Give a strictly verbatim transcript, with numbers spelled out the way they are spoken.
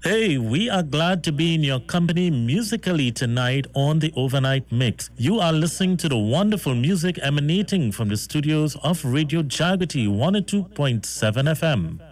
Hey, we are glad to be in your company musically tonight on the Overnight Mix. You are listening to the wonderful music emanating from the studios of Radio Jagati one oh two point seven F M.